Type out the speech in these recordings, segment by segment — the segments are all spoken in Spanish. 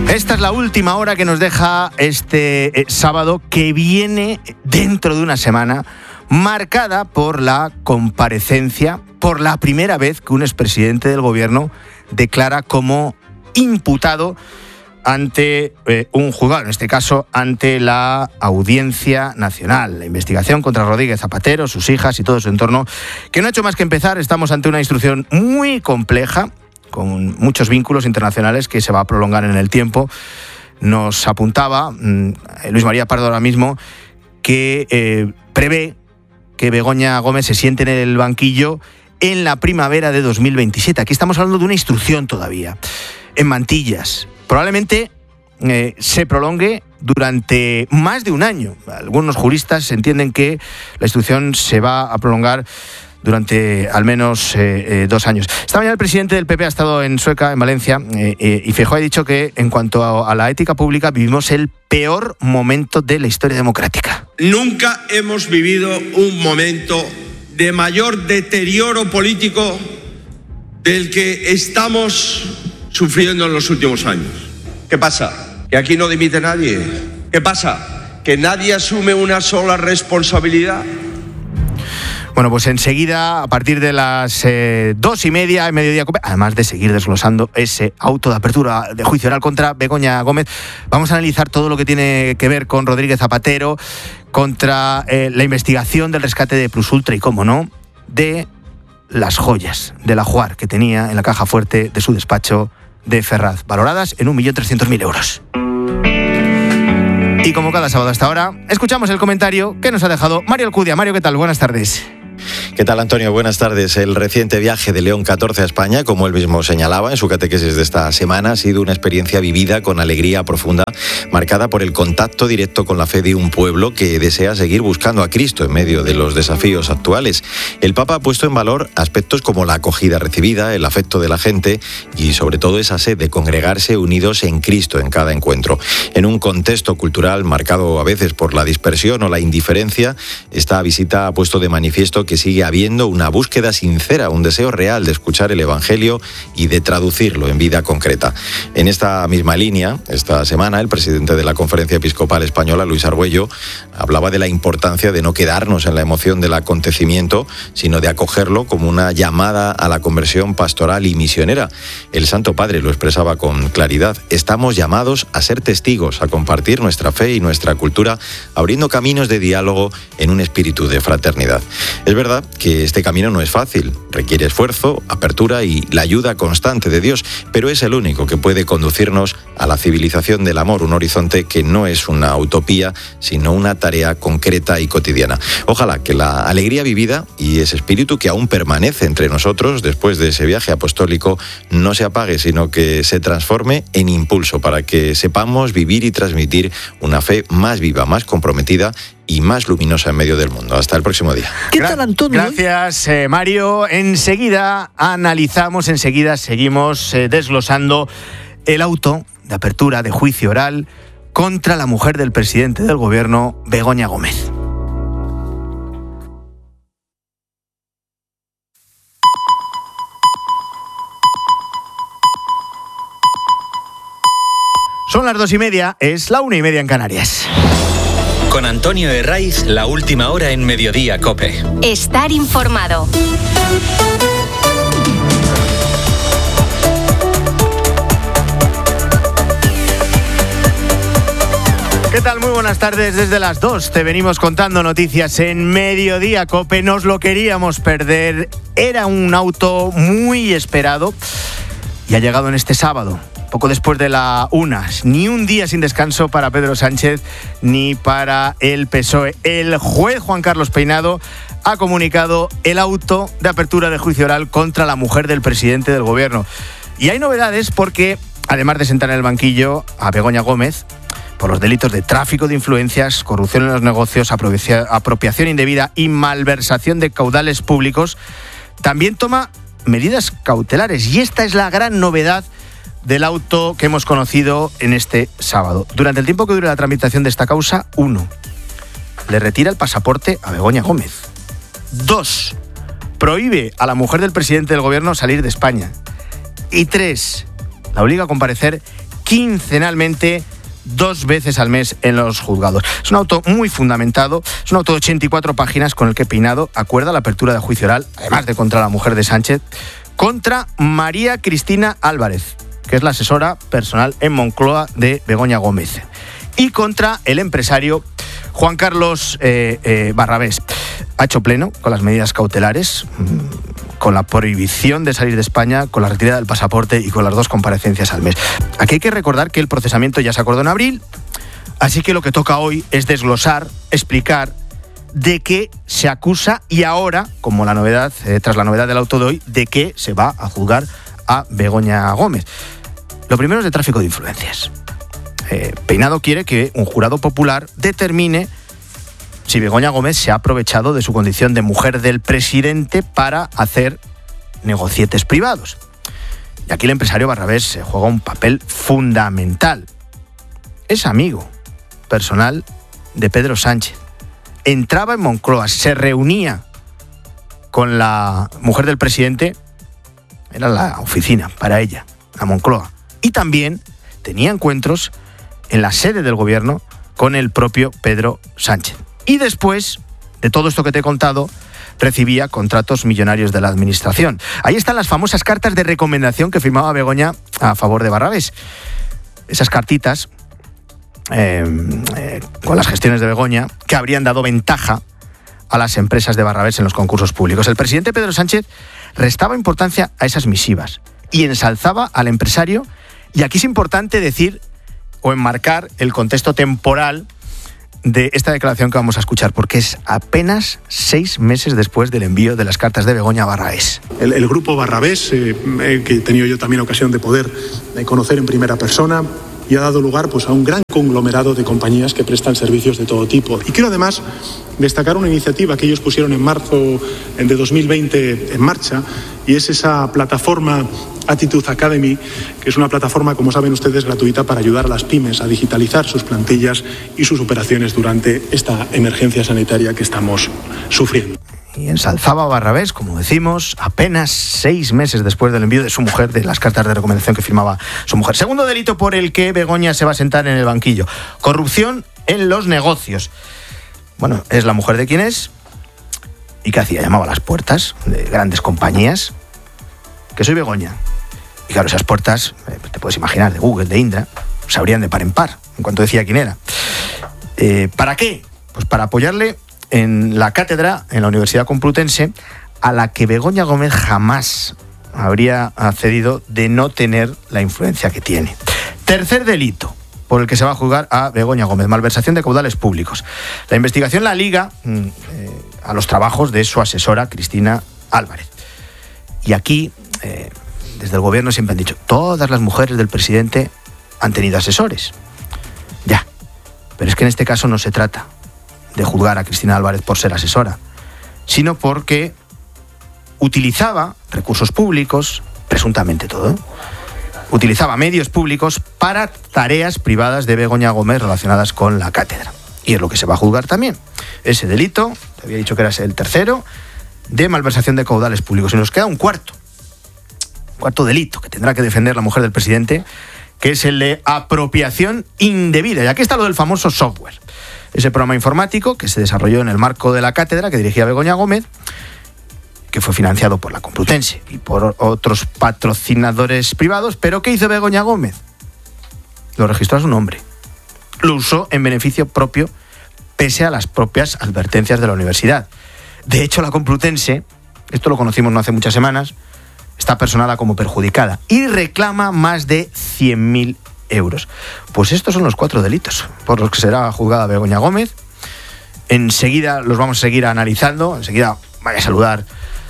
Esta es la última hora que nos deja este sábado, que viene dentro de una semana, marcada por la comparecencia, por la primera vez que un expresidente del gobierno declara como imputado ante un juzgado, en este caso ante la Audiencia Nacional. La investigación contra Rodríguez Zapatero, sus hijas y todo su entorno, que no ha hecho más que empezar. Estamos ante una instrucción muy compleja, con muchos vínculos internacionales, que se va a prolongar en el tiempo. Nos apuntaba Luis María Pardo ahora mismo que prevé que Begoña Gómez se siente en el banquillo en la primavera de 2027. Aquí estamos hablando de una instrucción todavía, en mantillas. Probablemente se prolongue durante más de un año. Algunos juristas entienden que la instrucción se va a prolongar durante al menos 2 años. Esta mañana el presidente del PP ha estado en Sueca, en Valencia, y Feijóo ha dicho que en cuanto a la ética pública vivimos el peor momento de la historia democrática. Nunca hemos vivido un momento de mayor deterioro político del que estamos sufriendo en los últimos años. ¿Qué pasa? ¿Que aquí no dimite nadie? ¿Qué pasa? ¿Que nadie asume una sola responsabilidad? Bueno, pues enseguida, a partir de las 2:30, en Mediodía Cope, además de seguir desglosando ese auto de apertura de juicio oral contra Begoña Gómez, vamos a analizar todo lo que tiene que ver con Rodríguez Zapatero, contra la investigación del rescate de Plus Ultra y, cómo no, de las joyas del ajuar que tenía en la caja fuerte de su despacho de Ferraz, valoradas en 1.300.000 euros. Y como cada sábado hasta ahora, escuchamos el comentario que nos ha dejado Mario Alcudia. Mario, ¿qué tal? Buenas tardes. ¿Qué tal, Antonio? Buenas tardes. El reciente viaje de León XIV a España, como él mismo señalaba en su catequesis de esta semana, ha sido una experiencia vivida con alegría profunda, marcada por el contacto directo con la fe de un pueblo que desea seguir buscando a Cristo en medio de los desafíos actuales. El Papa ha puesto en valor aspectos como la acogida recibida, el afecto de la gente y, sobre todo, esa sed de congregarse unidos en Cristo en cada encuentro. En un contexto cultural marcado a veces por la dispersión o la indiferencia, esta visita ha puesto de manifiesto que sigue habiendo una búsqueda sincera, un deseo real de escuchar el Evangelio y de traducirlo en vida concreta. En esta misma línea, esta semana, el presidente de la Conferencia Episcopal Española, Luis Argüello, hablaba de la importancia de no quedarnos en la emoción del acontecimiento, sino de acogerlo como una llamada a la conversión pastoral y misionera. El Santo Padre lo expresaba con claridad. Estamos llamados a ser testigos, a compartir nuestra fe y nuestra cultura, abriendo caminos de diálogo en un espíritu de fraternidad. Es verdad que este camino no es fácil, requiere esfuerzo, apertura y la ayuda constante de Dios, pero es el único que puede conducirnos a la civilización del amor, un horizonte que no es una utopía, sino una tarea concreta y cotidiana. Ojalá que la alegría vivida y ese espíritu que aún permanece entre nosotros después de ese viaje apostólico no se apague, sino que se transforme en impulso para que sepamos vivir y transmitir una fe más viva, más comprometida y más luminosa en medio del mundo. Hasta el próximo día. ¿Qué tal, Antonio? Gracias, Mario. Enseguida analizamos, enseguida seguimos desglosando el auto de apertura de juicio oral contra la mujer del presidente del gobierno, Begoña Gómez. Son las 2:30, es la 1:30 en Canarias. Con Antonio Herraiz, la última hora en Mediodía Cope. Estar informado. ¿Qué tal? Muy buenas tardes. Desde las 2 te venimos contando noticias en Mediodía Cope. Nos lo queríamos perder. Era un auto muy esperado y ha llegado en este sábado, poco después de la 1. Ni un día sin descanso para Pedro Sánchez ni para el PSOE. El juez Juan Carlos Peinado ha comunicado el auto de apertura de juicio oral contra la mujer del presidente del gobierno. Y hay novedades porque, además de sentar en el banquillo a Begoña Gómez por los delitos de tráfico de influencias, corrupción en los negocios, apropiación indebida y malversación de caudales públicos, también toma medidas cautelares. Y esta es la gran novedad del auto que hemos conocido en este sábado. Durante el tiempo que dure la tramitación de esta causa, 1, le retira el pasaporte a Begoña Gómez. 2, prohíbe a la mujer del presidente del gobierno salir de España. Y 3, la obliga a comparecer quincenalmente 2 veces al mes en los juzgados. Es un auto muy fundamentado, es un auto de 84 páginas con el que Peinado acuerda la apertura de juicio oral, además de contra la mujer de Sánchez, contra María Cristina Álvarez, que es la asesora personal en Moncloa de Begoña Gómez, y contra el empresario Juan Carlos Barrabés. Ha hecho pleno con las medidas cautelares, con la prohibición de salir de España, con la retirada del pasaporte y con las 2 comparecencias al mes. Aquí hay que recordar que el procesamiento ya se acordó en abril, así que lo que toca hoy es desglosar, explicar de qué se acusa y ahora, como la novedad, tras la novedad del auto de hoy, de qué se va a juzgar a Begoña Gómez. Lo primero es de tráfico de influencias. Peinado quiere que un jurado popular determine si Begoña Gómez se ha aprovechado de su condición de mujer del presidente para hacer negocietes privados. Y aquí el empresario Barrabés juega un papel fundamental. Es amigo personal de Pedro Sánchez. Entraba en Moncloa, se reunía con la mujer del presidente, era la oficina para ella, la Moncloa. Y también tenía encuentros en la sede del gobierno con el propio Pedro Sánchez. Y después de todo esto que te he contado, recibía contratos millonarios de la administración. Ahí están las famosas cartas de recomendación que firmaba Begoña a favor de Barrabés. Esas cartitas, con las gestiones de Begoña, que habrían dado ventaja a las empresas de Barrabés en los concursos públicos. El presidente Pedro Sánchez restaba importancia a esas misivas y ensalzaba al empresario. Y aquí es importante decir o enmarcar el contexto temporal de esta declaración que vamos a escuchar, porque es apenas 6 meses después del envío de las cartas de Begoña a Barrabés. El grupo Barrabés, que he tenido yo también ocasión de poder conocer en primera persona, y ha dado lugar pues, a un gran conglomerado de compañías que prestan servicios de todo tipo. Y quiero además destacar una iniciativa que ellos pusieron en marzo de 2020 en marcha, y es esa plataforma Attitude Academy, que es una plataforma, como saben ustedes, gratuita para ayudar a las pymes a digitalizar sus plantillas y sus operaciones durante esta emergencia sanitaria que estamos sufriendo. Y ensalzaba a Barrabés, como decimos, apenas 6 meses después del envío de su mujer, de las cartas de recomendación que firmaba su mujer. Segundo delito por el que Begoña se va a sentar en el banquillo: corrupción en los negocios. Bueno, es la mujer de quien es. ¿Y qué hacía? Llamaba a las puertas de grandes compañías. Que soy Begoña. Y claro, esas puertas, te puedes imaginar, de Google, de Indra, se abrían de par en par, en cuanto decía quién era. ¿Para qué? Pues para apoyarle en la cátedra en la Universidad Complutense, a la que Begoña Gómez jamás habría accedido de no tener la influencia que tiene. Tercer delito por el que se va a juzgar a Begoña Gómez: malversación de caudales públicos. La investigación la liga a los trabajos de su asesora Cristina Álvarez. Y aquí, desde el gobierno siempre han dicho, todas las mujeres del presidente han tenido asesores. Ya, pero es que en este caso no se trata de juzgar a Cristina Álvarez por ser asesora, sino porque utilizaba recursos públicos, presuntamente todo, utilizaba medios públicos para tareas privadas de Begoña Gómez relacionadas con la cátedra. Y es lo que se va a juzgar también. Ese delito, te había dicho que era el tercero, de malversación de caudales públicos. Y nos queda un cuarto delito que tendrá que defender la mujer del presidente, que es el de apropiación indebida. Y aquí está lo del famoso software. Ese programa informático que se desarrolló en el marco de la cátedra que dirigía Begoña Gómez, que fue financiado por la Complutense y por otros patrocinadores privados. ¿Pero qué hizo Begoña Gómez? Lo registró a su nombre. Lo usó en beneficio propio, pese a las propias advertencias de la universidad. De hecho, la Complutense, esto lo conocimos no hace muchas semanas, está personada como perjudicada y reclama más de 100.000 euros. Pues estos son los 4 delitos por los que será juzgada Begoña Gómez. Enseguida los vamos a seguir analizando. Enseguida voy a saludar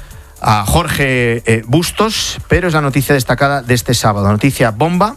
a Jorge Bustos, pero es la noticia destacada de este sábado. Noticia bomba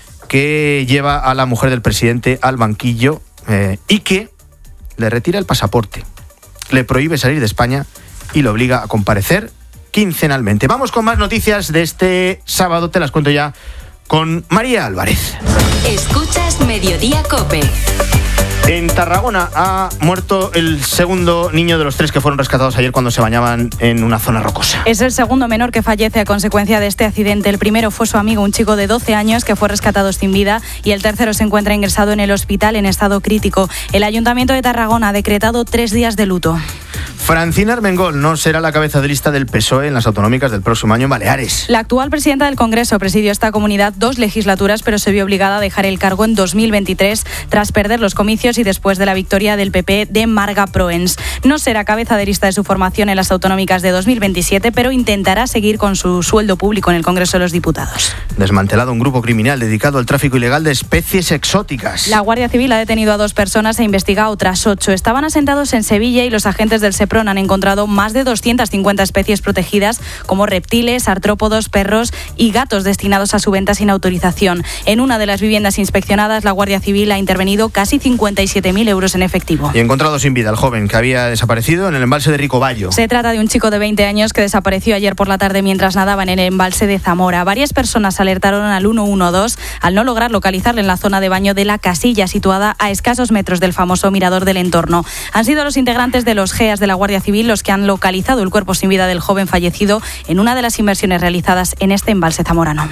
que lleva a la mujer del presidente al banquillo y que le retira el pasaporte, le prohíbe salir de España y le obliga a comparecer quincenalmente. Vamos con más noticias de este sábado, te las cuento ya con María Álvarez. Escuchas Mediodía COPE. En Tarragona ha muerto el segundo niño de los 3 que fueron rescatados ayer cuando se bañaban en una zona rocosa. Es el segundo menor que fallece a consecuencia de este accidente. El primero fue su amigo, un chico de 12 años que fue rescatado sin vida, y el tercero se encuentra ingresado en el hospital en estado crítico. El Ayuntamiento de Tarragona ha decretado 3 días de luto. Francina Armengol no será la cabeza de lista del PSOE en las autonómicas del próximo año en Baleares. La actual presidenta del Congreso presidió esta comunidad 2 legislaturas, pero se vio obligada a dejar el cargo en 2023 tras perder los comicios y después de la victoria del PP de Marga Proens. No será cabeza de lista de su formación en las autonómicas de 2027, pero intentará seguir con su sueldo público en el Congreso de los Diputados. Desmantelado un grupo criminal dedicado al tráfico ilegal de especies exóticas. La Guardia Civil ha detenido a 2 personas e investiga a otras 8. Estaban asentados en Sevilla y los agentes del SEPRON han encontrado más de 250 especies protegidas como reptiles, artrópodos, perros y gatos destinados a su venta sin autorización. En una de las viviendas inspeccionadas, la Guardia Civil ha intervenido casi 57.000 euros en efectivo. Y encontrado sin vida al joven que había desaparecido en el embalse de Ricoballo. Se trata de un chico de 20 años que desapareció ayer por la tarde mientras nadaba en el embalse de Zamora. Varias personas alertaron al 112 al no lograr localizarle en la zona de baño de la casilla, situada a escasos metros del famoso mirador del entorno. Han sido los integrantes de los GEAS de la Guardia Civil los que han localizado el cuerpo sin vida del joven fallecido en una de las inversiones realizadas en este embalse zamorano.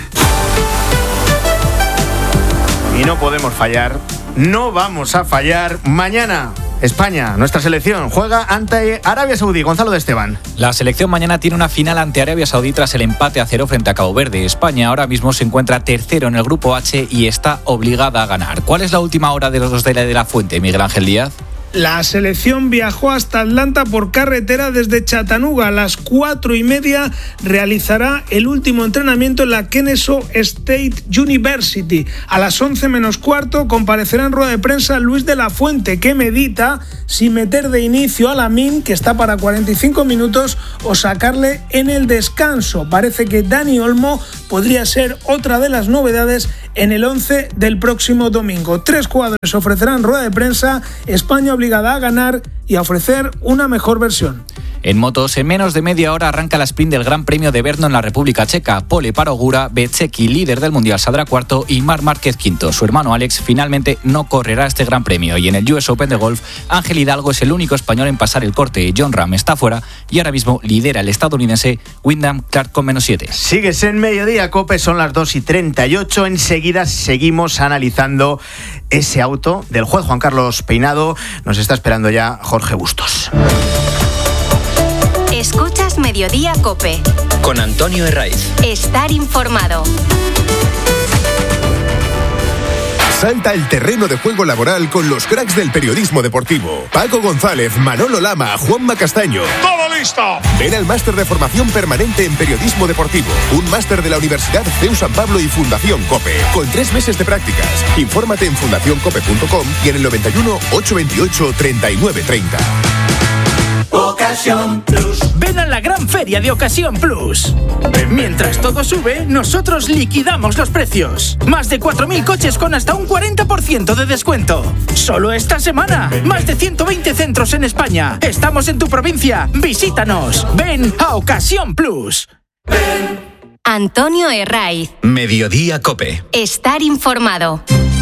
Y no podemos fallar, no vamos a fallar. Mañana España, nuestra selección, juega ante Arabia Saudí. Gonzalo de Esteban. La selección mañana tiene una final ante Arabia Saudí tras el empate a 0 frente a Cabo Verde. España ahora mismo se encuentra tercero en el grupo H y está obligada a ganar. ¿Cuál es la última hora de los de la Fuente, Miguel Ángel Díaz? La selección viajó hasta Atlanta por carretera desde Chattanooga. A las 4:30 realizará el último entrenamiento en la Kennesaw State University. A las 11 menos cuarto comparecerá en rueda de prensa Luis de la Fuente, que medita si meter de inicio a Lamine, que está para 45 minutos, o sacarle en el descanso. Parece que Dani Olmo podría ser otra de las novedades en el 11 del próximo domingo. 3 jugadores ofrecerán rueda de prensa. España obligada a ganar y a ofrecer una mejor versión. En motos, en menos de media hora arranca la sprint del Gran Premio de Brno en la República Checa. Pole para Ogura, Bezzecchi, líder del Mundial, saldrá cuarto y Marc Márquez quinto. Su hermano Alex finalmente no correrá este Gran Premio. Y en el US Open de golf, Ángel Hidalgo es el único español en pasar el corte. Jon Rahm está fuera y ahora mismo lidera el estadounidense Wyndham Clark con -7. Sigues en Mediodía Cope, son las 2:38. Enseguida seguimos analizando ese auto del juez Juan Carlos Peinado. Nos está esperando ya Jorge Bustos. Escuchas Mediodía Cope. Con Antonio Herraiz. Estar informado. Salta el terreno de juego laboral con los cracks del periodismo deportivo. Paco González, Manolo Lama, Juanma Castaño. ¡Todo listo! Ven al máster de formación permanente en periodismo deportivo. Un máster de la Universidad CEU San Pablo y Fundación COPE. Con 3 meses de prácticas. Infórmate en fundacioncope.com y en el 91 828 3930. Ocasión Plus. Ven a la gran feria de Ocasión Plus. Mientras todo sube, nosotros liquidamos los precios. Más de 4.000 coches con hasta un 40% de descuento. Solo esta semana. Más de 120 centros en España. Estamos en tu provincia. Visítanos. Ven a Ocasión Plus. Antonio Herraiz. Mediodía Cope. Estar informado.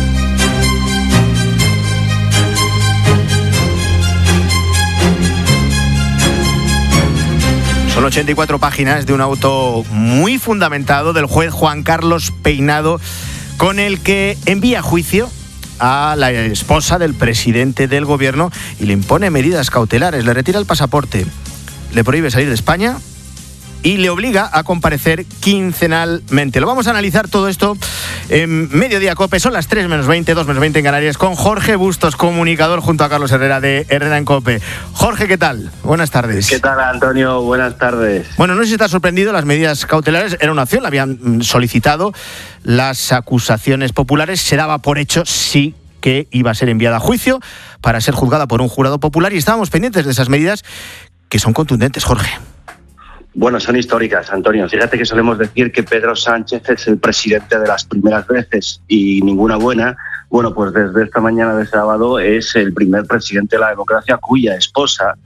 Son 84 páginas de un auto muy fundamentado del juez Juan Carlos Peinado, con el que envía a juicio a la esposa del presidente del gobierno y le impone medidas cautelares, le retira el pasaporte, le prohíbe salir de España y le obliga a comparecer quincenalmente. Lo vamos a analizar todo esto en Mediodía Cope. Son las 3:20, 2:20 en Canarias, con Jorge Bustos, comunicador, junto a Carlos Herrera de Herrera en Cope. Jorge, ¿qué tal? Buenas tardes. ¿Qué tal, Antonio? Buenas tardes. Bueno, no sé si estás sorprendido. Las medidas cautelares era una opción, la habían solicitado las acusaciones populares. Se daba por hecho, sí, que iba a ser enviada a juicio para ser juzgada por un jurado popular, y estábamos pendientes de esas medidas que son contundentes, Jorge. Bueno, son históricas, Antonio. Fíjate que solemos decir que Pedro Sánchez es el presidente de las primeras veces y ninguna buena. Bueno, pues desde esta mañana de sábado es el primer presidente de la democracia cuya esposa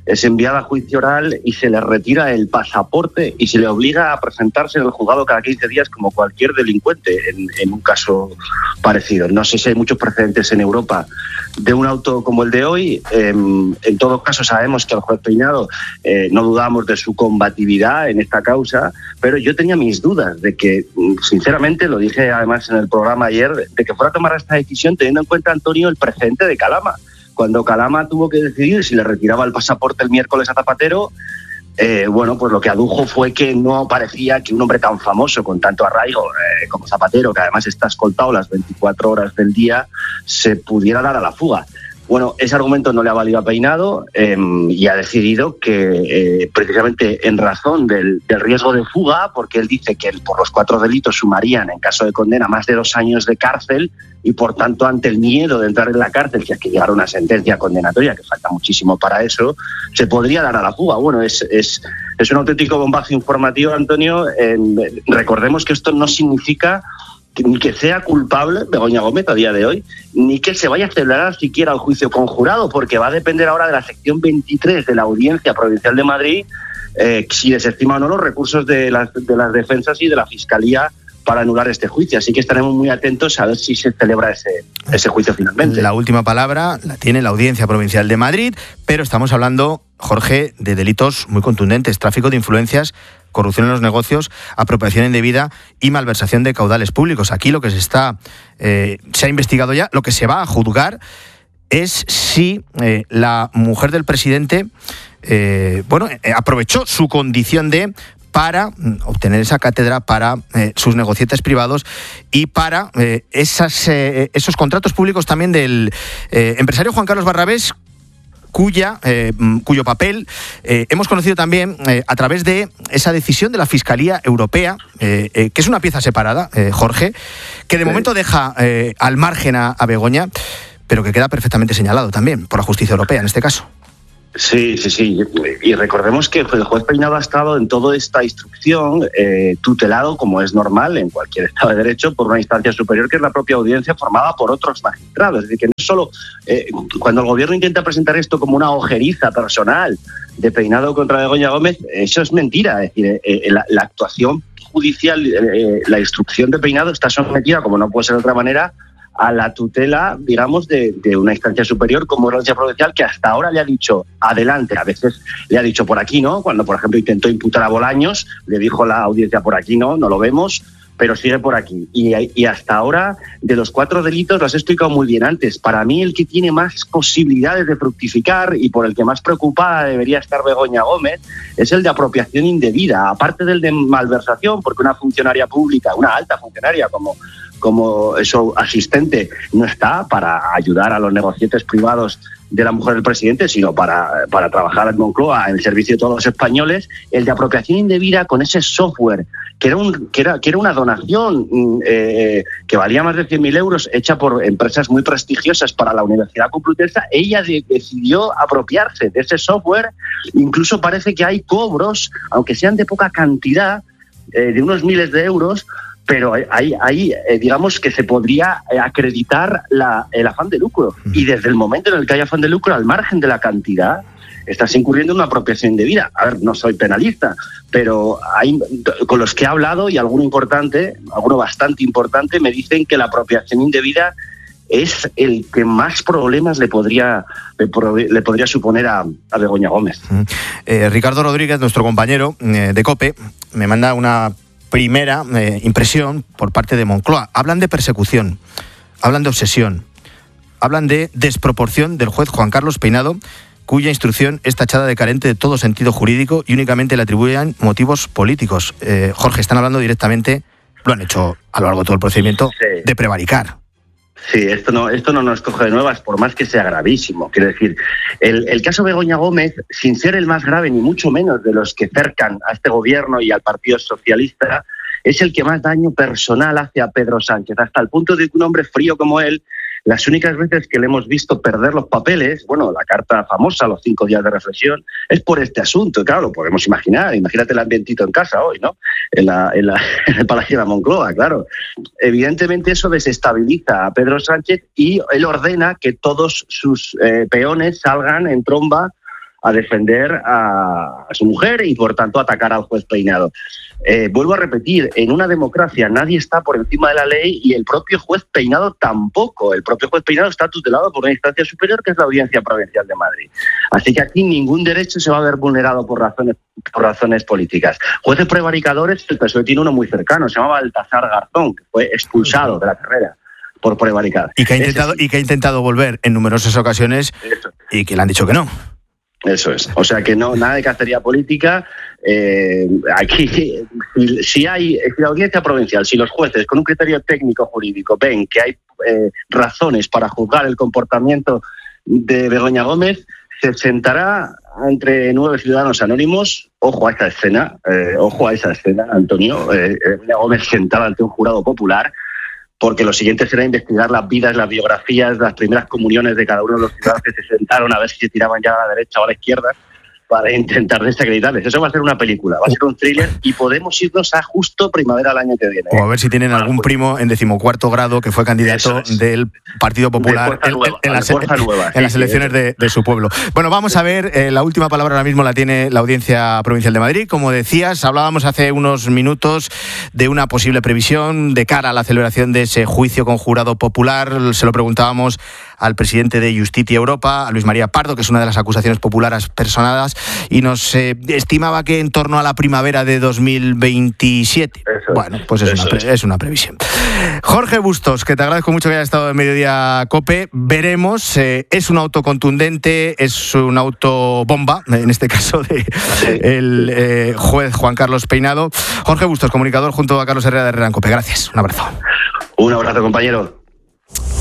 es enviada a juicio oral y se le retira el pasaporte y se le obliga a presentarse en el juzgado cada 15 días como cualquier delincuente en un caso parecido. No sé si hay muchos precedentes en Europa de un auto como el de hoy. En todo caso, sabemos que el juez Peinado, no dudamos de su combatividad en esta causa, pero yo tenía mis dudas de que, sinceramente, lo dije además en el programa ayer, de que fuera a tomar esta decisión teniendo en cuenta, Antonio, el precedente de Calama. Cuando Calama tuvo que decidir si le retiraba el pasaporte el miércoles a Zapatero, pues lo que adujo fue que no parecía que un hombre tan famoso, con tanto arraigo como Zapatero, que además está escoltado las 24 horas del día, se pudiera dar a la fuga. Bueno, ese argumento no le ha valido a Peinado y ha decidido que precisamente en razón del riesgo de fuga, porque él dice que por los 4 delitos sumarían en caso de condena más de 2 años de cárcel y por tanto ante el miedo de entrar en la cárcel, que es que llegara una sentencia condenatoria, que falta muchísimo para eso, se podría dar a la fuga. Bueno, es un auténtico bombazo informativo, Antonio. Recordemos que esto no significa ni que sea culpable Begoña Gómez a día de hoy, ni que se vaya a celebrar siquiera el juicio conjurado, porque va a depender ahora de la sección 23 de la Audiencia Provincial de Madrid, si desestima o no los recursos de las defensas y de la Fiscalía para anular este juicio. Así que estaremos muy atentos a ver si se celebra ese juicio finalmente. La última palabra la tiene la Audiencia Provincial de Madrid, pero estamos hablando, Jorge, de delitos muy contundentes: tráfico de influencias, corrupción en los negocios, apropiación indebida y malversación de caudales públicos. Aquí lo que se ha investigado ya, lo que se va a juzgar es si la mujer del presidente aprovechó su condición para obtener esa cátedra para sus negocietes privados y para esos contratos públicos también del empresario Juan Carlos Barrabés, cuyo papel hemos conocido también a través de esa decisión de la Fiscalía Europea, que es una pieza separada, Jorge, que de momento deja al margen a Begoña, pero que queda perfectamente señalado también por la justicia europea en este caso. Sí. Y recordemos que el juez Peinado ha estado en toda esta instrucción tutelado, como es normal en cualquier Estado de Derecho, por una instancia superior que es la propia audiencia formada por otros magistrados. Es decir, que no solo cuando el gobierno intenta presentar esto como una ojeriza personal de Peinado contra Begoña Gómez, eso es mentira. Es decir, la actuación judicial, la instrucción de Peinado está sometida, como no puede ser de otra manera, a la tutela, digamos, de una instancia superior como la Audiencia Provincial, que hasta ahora le ha dicho adelante. A veces le ha dicho por aquí no, cuando por ejemplo intentó imputar a Bolaños, le dijo la audiencia por aquí no lo vemos, pero sigue por aquí. Y hasta ahora, de los 4 delitos, los he explicado muy bien antes. Para mí, el que tiene más posibilidades de fructificar y por el que más preocupada debería estar Begoña Gómez es el de apropiación indebida, aparte del de malversación, porque una funcionaria pública, una alta funcionaria como su asistente, no está para ayudar a los negocietes privados de la mujer del presidente, sino para trabajar en Moncloa en el servicio de todos los españoles. El de apropiación indebida con ese software que era una donación que valía más de 100.000 euros, hecha por empresas muy prestigiosas para la Universidad Complutense. Ella decidió apropiarse de ese software. Incluso parece que hay cobros, aunque sean de poca cantidad, de unos miles de euros, pero ahí digamos que se podría acreditar el afán de lucro. Y desde el momento en el que hay afán de lucro, al margen de la cantidad, estás incurriendo en una apropiación indebida. A ver, no soy penalista, pero con los que he hablado, y alguno bastante importante, me dicen que la apropiación indebida es el que más problemas le podría suponer a Begoña Gómez. Ricardo Rodríguez, nuestro compañero de COPE, me manda una primera impresión por parte de Moncloa. Hablan de persecución, hablan de obsesión, hablan de desproporción del juez Juan Carlos Peinado, cuya instrucción es tachada de carente de todo sentido jurídico y únicamente le atribuyen motivos políticos. Jorge, están hablando directamente, lo han hecho a lo largo de todo el procedimiento, de prevaricar. Sí, esto no nos coge de nuevas, por más que sea gravísimo. Quiero decir, el caso Begoña Gómez, sin ser el más grave, ni mucho menos de los que cercan a este gobierno y al Partido Socialista, es el que más daño personal hace a Pedro Sánchez, hasta el punto de que un hombre frío como él, las únicas veces que le hemos visto perder los papeles, bueno, la carta famosa, los 5 días de reflexión, es por este asunto. Claro, lo podemos imaginar. Imagínate el ambientito en casa hoy, ¿no? En el Palacio de la Moncloa, claro. Evidentemente eso desestabiliza a Pedro Sánchez y él ordena que todos sus peones salgan en tromba a defender a su mujer y, por tanto, atacar al juez Peinado. Vuelvo a repetir, en una democracia nadie está por encima de la ley y el propio juez Peinado tampoco. El propio juez Peinado está tutelado por una instancia superior que es la Audiencia Provincial de Madrid. Así que aquí ningún derecho se va a ver vulnerado por razones políticas. Jueces prevaricadores, el PSOE tiene uno muy cercano, se llamaba Baltasar Garzón, que fue expulsado de la carrera por prevaricar. Y que ha intentado volver en numerosas ocasiones y que le han dicho que no. Eso es. O sea que no, nada de cacería política. Aquí, si la Audiencia Provincial, si los jueces con un criterio técnico jurídico ven que hay razones para juzgar el comportamiento de Begoña Gómez, se sentará entre 9 ciudadanos anónimos. Ojo a esa escena, Antonio. Begoña Gómez sentada ante un jurado popular, porque lo siguiente será investigar las vidas, las biografías, las primeras comuniones de cada uno de los ciudadanos que se sentaron a ver si se tiraban ya a la derecha o a la izquierda para intentar desacreditarles. Eso va a ser una película, va a ser un thriller y podemos irnos a justo primavera del año que viene. O a ver si tienen algún primo en 14º grado que fue candidato del Partido Popular en las elecciones de su pueblo. Bueno, vamos a ver, la última palabra ahora mismo la tiene la Audiencia Provincial de Madrid. Como decías, hablábamos hace unos minutos de una posible previsión de cara a la celebración de ese juicio con jurado popular. Se lo preguntábamos al presidente de Justitia Europa, a Luis María Pardo, que es una de las acusaciones populares personadas, y nos estimaba que en torno a la primavera de 2027. Bueno, pues es una previsión. Jorge Bustos, que te agradezco mucho que hayas estado en Mediodía COPE. Veremos, es un auto contundente, es un auto bomba, en este caso el juez Juan Carlos Peinado. Jorge Bustos, comunicador junto a Carlos Herrera de Herrera en COPE. Gracias, un abrazo. Un abrazo, compañero.